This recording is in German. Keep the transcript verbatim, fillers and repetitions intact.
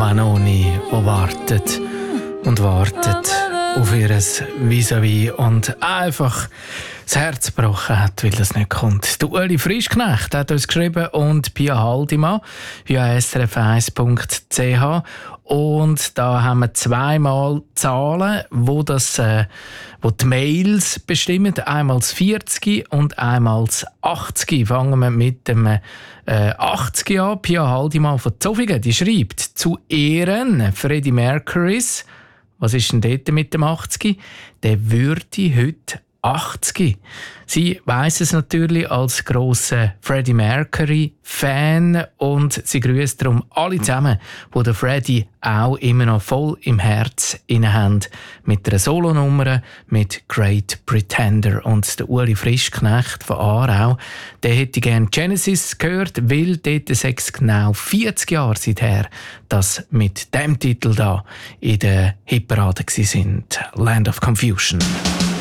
Vanoni, die wartet und wartet auf ihr Vis-à-vis und einfach das Herz gebrochen hat, weil das nicht kommt. Der Uli Frischknecht hat uns geschrieben und Pia Haldimann via s r f eins punkt c h. Und da haben wir zweimal Zahlen, wo, das, äh, wo die Mails bestimmen. Einmal das vierzig und einmal das achtzig. Fangen wir mit dem äh, achtzig an. Pia Haldimann von Zofingen, die schreibt: Zu Ehren Freddie Mercurys, was ist denn dort mit dem achtzig? Der würde heute achtzig. Sie weiss es natürlich als grosser Freddie Mercury-Fan und sie grüßt darum alle zusammen, die den Freddie auch immer noch voll im Herz inne haben, mit einer Solonummer mit Great Pretender. Und der Uli Frischknecht von Aarau, der hätte gerne Genesis gehört, weil dort sechs genau vierzig Jahre seither, dass mit dem Titel da in der Hitparade waren. Land of Confusion.